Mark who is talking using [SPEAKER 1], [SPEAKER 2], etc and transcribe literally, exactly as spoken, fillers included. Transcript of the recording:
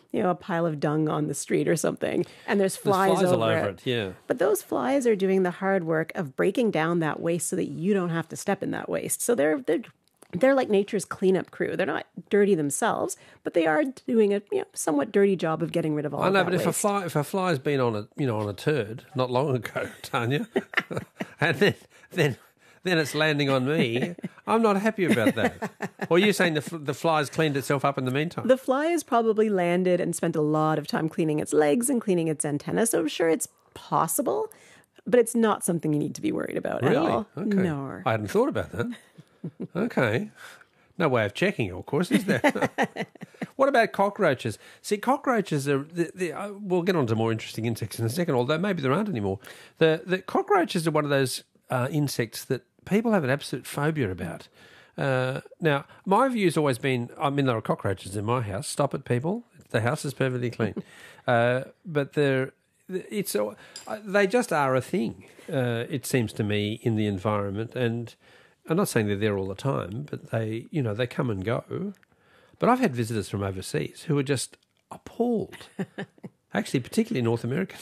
[SPEAKER 1] you know, a pile of dung on the street or something, and there's flies,
[SPEAKER 2] There's flies
[SPEAKER 1] over,
[SPEAKER 2] all over
[SPEAKER 1] it.
[SPEAKER 2] it, yeah.
[SPEAKER 1] But those flies are doing the hard work of breaking down that waste so that you don't have to step in that waste. So they're they're they're like nature's cleanup crew. They're not dirty themselves, but they are doing a you know, somewhat dirty job of getting rid of all
[SPEAKER 2] I
[SPEAKER 1] of
[SPEAKER 2] know,
[SPEAKER 1] that
[SPEAKER 2] but if a
[SPEAKER 1] waste.
[SPEAKER 2] fly if a fly's been on a you know on a turd not long ago, Tanya, and then then then it's landing on me, I'm not happy about that. Or you're saying the f- the fly's cleaned itself up in the meantime?
[SPEAKER 1] The fly has probably landed and spent a lot of time cleaning its legs and cleaning its antenna, so I'm sure it's possible, but it's not something you need to be worried about
[SPEAKER 2] Really?
[SPEAKER 1] at all.
[SPEAKER 2] Okay.
[SPEAKER 1] No.
[SPEAKER 2] I hadn't thought about that. Okay. No way of checking, of course, is there? What about cockroaches? See, cockroaches are... The, the, uh, we'll get on to more interesting insects in a second, although maybe there aren't anymore. The, the cockroaches are one of those uh, insects that people have an absolute phobia about. Uh, now, my view's always been, I mean, there are cockroaches in my house. Stop it, people. The house is perfectly clean. uh, but they're... It's uh, they just are a thing, uh, it seems to me, in the environment. And I'm not saying they're there all the time, but they, you know, they come and go. But I've had visitors from overseas who are just appalled. Actually, particularly North American